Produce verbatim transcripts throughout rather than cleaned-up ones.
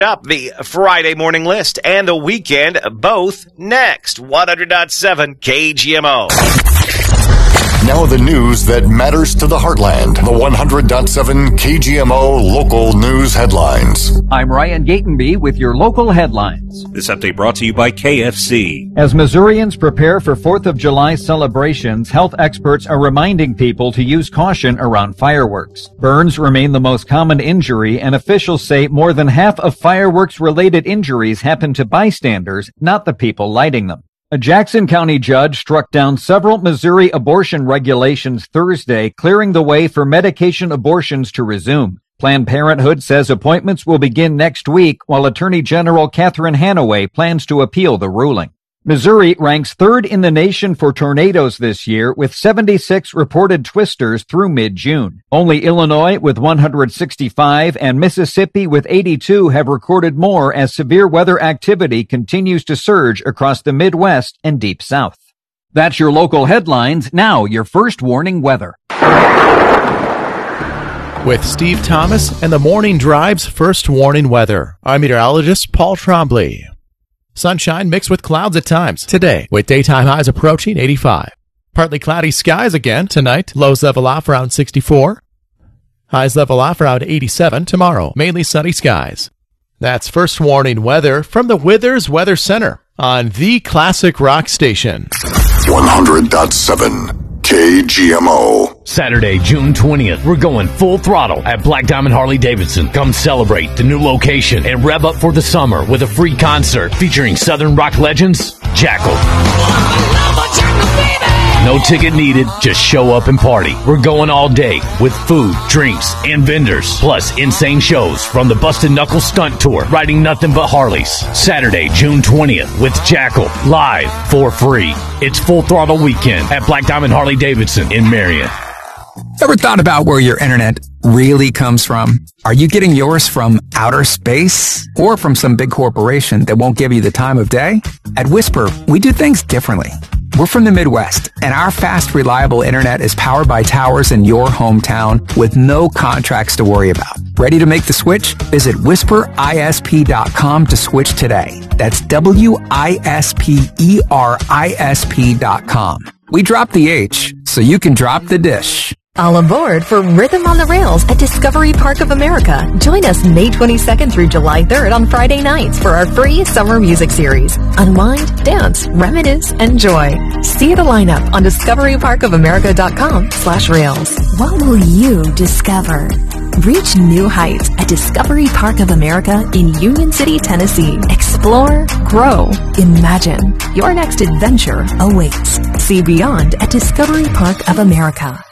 Up the Friday morning list and the weekend, both next. one hundred point seven K G M O. Now the news that matters to the heartland. The one hundred point seven K G M O local news headlines. I'm Ryan Gatenby with your local headlines. This update brought to you by K F C. As Missourians prepare for fourth of July celebrations, health experts are reminding people to use caution around fireworks. Burns remain the most common injury, and officials say more than half of fireworks-related injuries happen to bystanders, not the people lighting them. A Jackson County judge struck down several Missouri abortion regulations Thursday, clearing the way for medication abortions to resume. Planned Parenthood says appointments will begin next week, while Attorney General Catherine Hanaway plans to appeal the ruling. Missouri ranks third in the nation for tornadoes this year, with seventy-six reported twisters through mid-June. Only Illinois, with one hundred sixty-five, and Mississippi, with eighty-two, have recorded more as severe weather activity continues to surge across the Midwest and Deep South. That's your local headlines. Now, your first warning weather. With Steve Thomas and the Morning Drive's first warning weather, I'm meteorologist Paul Trombley. Sunshine mixed with clouds at times today, with daytime highs approaching eighty-five. Partly cloudy skies again tonight. Lows level off around sixty-four. Highs level off around eighty-seven tomorrow. Mainly sunny skies. That's first warning weather from the Withers Weather Center on the Classic Rock Station. one hundred point seven K G M O. Saturday, June twentieth, we're going full throttle at Black Diamond Harley-Davidson. Come celebrate the new location and rev up for the summer with a free concert featuring Southern rock legends, Jackal. No ticket needed, just show up and party. We're going all day with food, drinks, and vendors, plus insane shows from the Busted Knuckles Stunt Tour, riding nothing but Harleys. Saturday, June twentieth with Jackal, live for free. It's full throttle weekend at Black Diamond Harley-Davidson in Marion. Ever thought about where your internet really comes from? Are you getting yours from outer space or from some big corporation that won't give you the time of day? At Whisper, we do things differently. We're from the Midwest, and our fast, reliable internet is powered by towers in your hometown with no contracts to worry about. Ready to make the switch? Visit whisper I S P dot com to switch today. That's W I S P E R I S P dot com. We dropped the H, so you can drop the dish. All aboard for Rhythm on the Rails at Discovery Park of America. Join us May twenty-second through July third on Friday nights for our free summer music series. Unwind, dance, reminisce, enjoy. See the lineup on discovery park of america dot com slash rails. What will you discover? Reach new heights at Discovery Park of America in Union City, Tennessee. Explore, grow, imagine. Your next adventure awaits. See beyond at Discovery Park of America.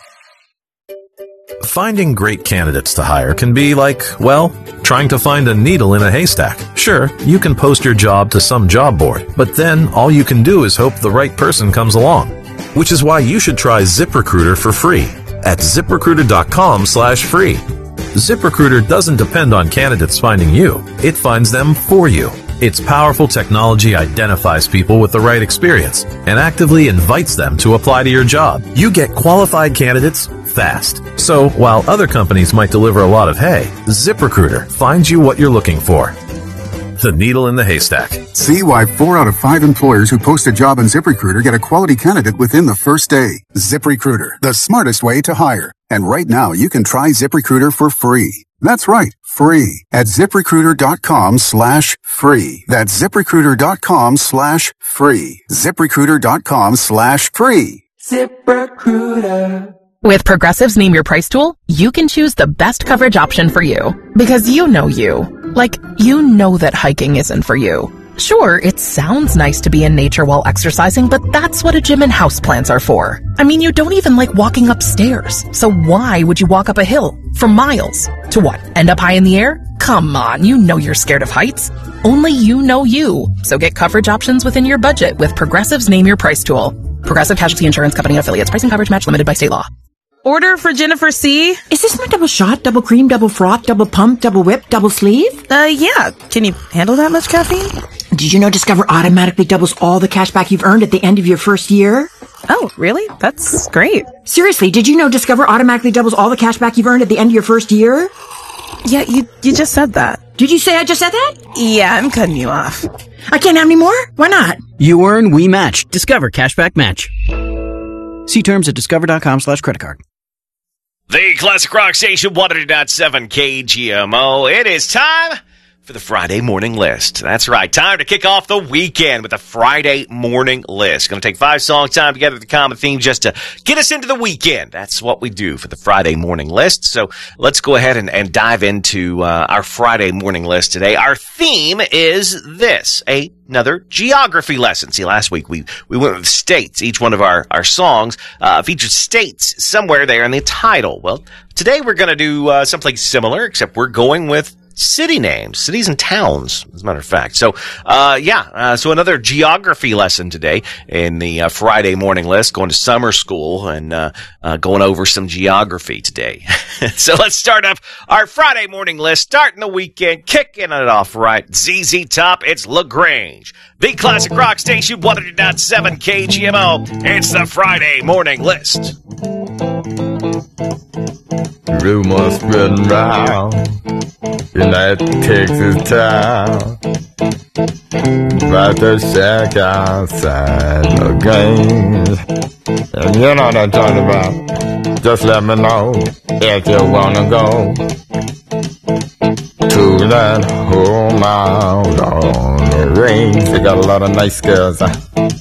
Finding great candidates to hire can be like, well, trying to find a needle in a haystack. Sure, you can post your job to some job board, but then all you can do is hope the right person comes along. Which is why you should try ZipRecruiter for free at zip recruiter dot com slash free. ZipRecruiter doesn't depend on candidates finding you. It finds them for you. Its powerful technology identifies people with the right experience and actively invites them to apply to your job. You get qualified candidates fast. So while other companies might deliver a lot of hay, ZipRecruiter finds you what you're looking for. The needle in the haystack. See why four out of five employers who post a job on ZipRecruiter get a quality candidate within the first day. ZipRecruiter, the smartest way to hire. And right now, you can try ZipRecruiter for free. That's right, free at zip recruiter dot com slash free. That's zip recruiter dot com slash free. zip recruiter dot com slash free. ZipRecruiter. With Progressive's Name Your Price tool, you can choose the best coverage option for you. Because you know you. Like, you know that hiking isn't for you. Sure, it sounds nice to be in nature while exercising, but that's what a gym and houseplants are for. I mean, you don't even like walking upstairs. So why would you walk up a hill for miles? To what, end up high in the air? Come on, you know you're scared of heights. Only you know you. So get coverage options within your budget with Progressive's Name Your Price tool. Progressive Casualty Insurance Company and affiliates. Pricing coverage match limited by state law. Order for Jennifer C. Is this my double shot, double cream, double froth, double pump, double whip, double sleeve? Uh, yeah. Can you handle that much caffeine? Did you know Discover automatically doubles all the cash back you've earned at the end of your first year? Oh, really? That's great. Seriously, did you know Discover automatically doubles all the cash back you've earned at the end of your first year? Yeah, you you just said that. Did you say I just said that? Yeah, I'm cutting you off. I can't have any more? Why not? You earn, we match. Discover Cashback Match. See terms at discover.com slash credit card. The Classic Rock Station, one hundred point seven K G M O. It is time for the Friday Morning List. That's right. Time to kick off the weekend with the Friday Morning List. Going to take five songs, time together with the common theme just to get us into the weekend. That's what we do for the Friday Morning List. So let's go ahead and, and dive into uh, our Friday Morning List today. Our theme is this, a Another geography lesson. See, last week we, we went with states. Each one of our, our songs uh, featured states somewhere there in the title. Well, today we're going to do uh, something similar, except we're going with city names, cities and towns, as a matter of fact. So, uh, yeah, uh, so another geography lesson today in the uh, Friday Morning List, going to summer school and uh, uh, going over some geography today. So let's start up our Friday Morning List, starting the weekend, kicking it off right. Z Z Top, it's LaGrange. The Classic Rock Station, one hundred point seven K G M O. It's the Friday Morning List. Rumors spreading round in that Texas town about the shack outside LaGrange. And you know what I'm talking about. Just let me know if you wanna go to that home out on the range. They got a lot of nice girls. Huh?